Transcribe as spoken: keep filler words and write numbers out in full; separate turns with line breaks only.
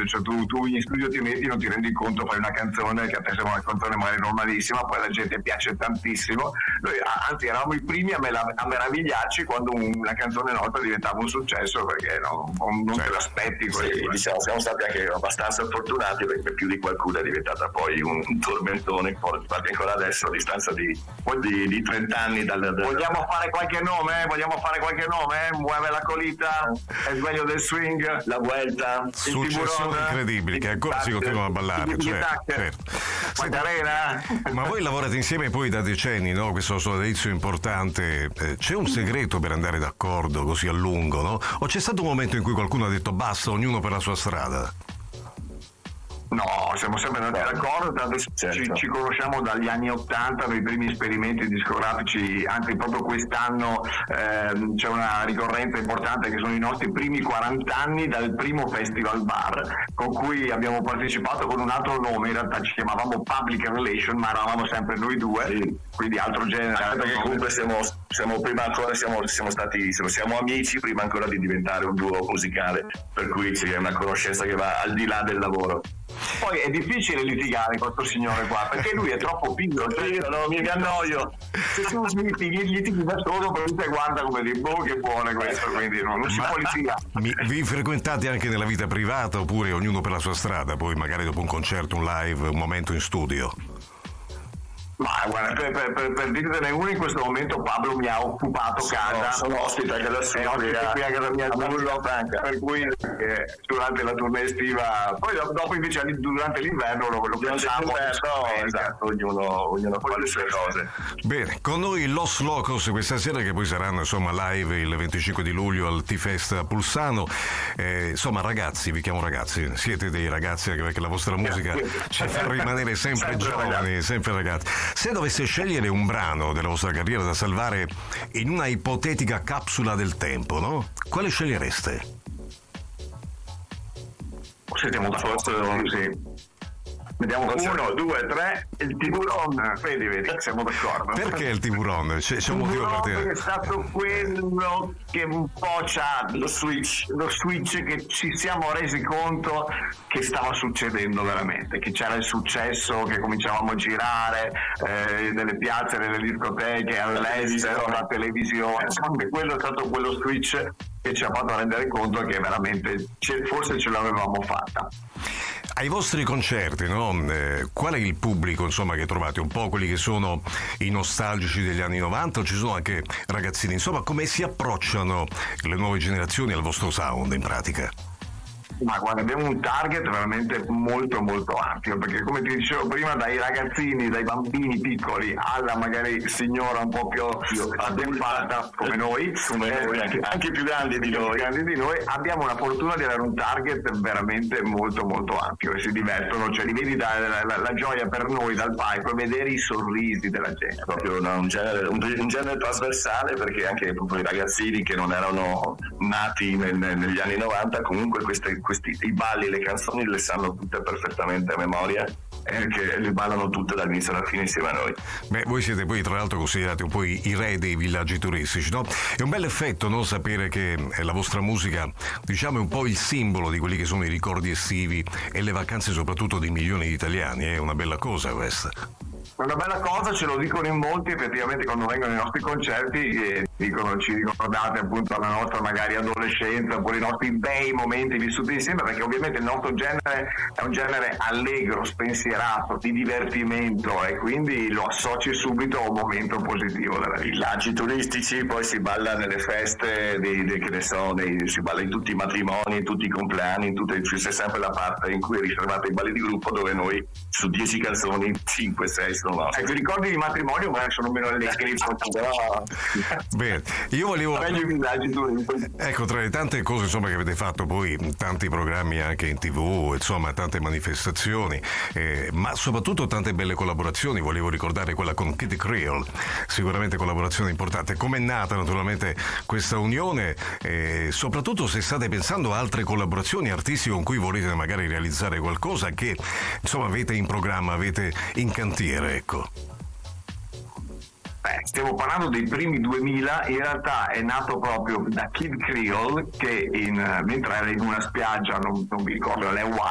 proprio, cioè tu, tu in studio ti metti, non ti rendi conto, fai una canzone che a te sembra una canzone magari normalissima, poi la gente piace tantissimo. Noi anzi eravamo i primi a, mela- a meravigliarci quando una canzone nostra diventava un successo, perché no, non, non
cioè,
te l'aspetti.
Sì, diciamo, siamo stati anche abbastanza fortunati, perché più di qualcuno è diventata poi un, un tormentone, infatti ancora adesso a distanza di, di, di trenta anni dal, dal...
Vogliamo fare qualche nome? Vogliamo fare qualche nome? Muove la colita, è il meglio del swing,
la vuelta,
successioni incredibili che ancora si continuano a ballare, certo, certo. Senti, ma voi lavorate insieme poi da decenni, no? Questo sodalizio importante, eh, c'è un segreto per andare d'accordo così a lungo, no? O c'è stato un momento in cui qualcuno ha detto basta, ognuno per la sua strada?
No, siamo sempre andati d'accordo, tanto
certo.
ci, ci conosciamo dagli anni ottanta, dai primi esperimenti discografici, anche proprio quest'anno ehm, c'è una ricorrenza importante che sono i nostri primi quaranta anni dal primo Festival Bar, con cui abbiamo partecipato con un altro nome, in realtà ci chiamavamo Public Relation, ma eravamo sempre noi due, sì. Quindi altro genere.
Anche perché comunque siamo, siamo prima ancora, siamo, siamo stati, siamo, siamo amici prima ancora di diventare un duo musicale, per cui c'è una conoscenza che va al di là del lavoro.
Poi è difficile litigare con questo signore qua, perché lui è troppo piccolo, cioè io non mi annoio. Se tu litighi, litighi da solo, però te guarda come di boh, che buone questo, quindi non, non si può litigare.
Mi, vi frequentate anche nella vita privata oppure ognuno per la sua strada, poi magari dopo un concerto, un live, un momento in studio?
Ma guarda, per, per, per, per dirtene uno, in questo momento Pablo mi ha occupato
sono,
casa.
Sono ospite anche da
è ospite qui a casa mia,
Franca.
Per cui eh, durante la tournée estiva, poi dopo invece durante l'inverno lo, lo facciamo.
No, esatto, ognuno, ognuno fa le sue cose.
Bene, con noi Los Locos questa sera, che poi saranno insomma live il venticinque di luglio al T-Fest a Pulsano. Eh, insomma ragazzi, vi chiamo ragazzi, siete dei ragazzi, anche perché la vostra musica ci fa rimanere sempre, sempre giovani, ragazzi. sempre ragazzi. Se dovesse scegliere un brano della vostra carriera da salvare in una ipotetica capsula del tempo, no? Quale scegliereste?
Siamo d'accordo, sì. Vediamo uno, due, tre, il tiburon. Vedi, vedi, siamo d'accordo.
Perché il tiburon? C'è, c'è un motivo per te?
È stato quello che un po' c'ha lo switch, lo switch che ci siamo resi conto che stava succedendo veramente, che c'era il successo, che cominciavamo a girare eh, nelle piazze, nelle discoteche, all'estero, la televisione. Insomma, quello è stato quello switch che ci ha fatto rendere conto che veramente forse ce l'avevamo fatta.
Ai vostri concerti, no? Eh, qual è il pubblico, insomma, che trovate? Un po' quelli che sono i nostalgici degli anni novanta, o ci sono anche ragazzini? Insomma, come si approcciano le nuove generazioni al vostro sound in pratica?
Ma guarda, abbiamo un target veramente molto molto ampio, perché come ti dicevo prima, dai ragazzini, dai bambini piccoli alla magari signora un po' più addenfata come noi,
come
eh,
noi anche, anche più grandi di noi.
grandi di noi, abbiamo la fortuna di avere un target veramente molto molto ampio e si divertono, cioè li vedi da, la, la, la gioia per noi dal palco, vedere i sorrisi della gente.
È proprio no, un, genere, un, un genere trasversale, perché anche proprio i ragazzini che non erano nati nel, negli anni novanta, comunque queste Questi, i balli, le canzoni le sanno tutte perfettamente a memoria, e che le ballano tutte dall'inizio alla fine insieme a noi.
Beh, voi siete poi tra l'altro considerati un po' i re dei villaggi turistici, no? È un bel effetto, no? Sapere che la vostra musica, diciamo, è un po' il simbolo di quelli che sono i ricordi estivi e le vacanze soprattutto di milioni di italiani. È una bella cosa questa.
È una bella cosa, ce lo dicono in molti effettivamente quando vengono ai nostri concerti, e dicono ci ricordate appunto la nostra magari adolescenza oppure i nostri bei momenti vissuti insieme, perché ovviamente il nostro genere è un genere allegro, spensierato, di divertimento, e quindi lo associ subito a un momento positivo della vita.
Villaggi turistici, poi si balla nelle feste, dei, dei, che ne so, dei, si balla in tutti i matrimoni, in tutti i compleanni, in tutte, c'è sempre la parte in cui è riservata ai balli di gruppo, dove noi su dieci canzoni cinque sei sono nostre.
Ecco, i ricordi di matrimonio magari sono meno allegri, però
bene, io volevo
meglio i villaggi turistici.
Ecco, tra le tante cose insomma che avete fatto poi, tanti programmi anche in tv, insomma tante manifestazioni, eh, ma soprattutto tante belle collaborazioni. Volevo ricordare quella con Kid Creole, sicuramente collaborazione importante. Com'è nata naturalmente questa unione, e soprattutto se state pensando a altre collaborazioni artistiche con cui volete magari realizzare qualcosa che insomma avete in programma, avete in cantiere, ecco.
Beh, stiamo parlando dei primi duemila, in realtà è nato proprio da Kid Creole che in, mentre era in una spiaggia, non, non mi ricordo, alle Hawaii,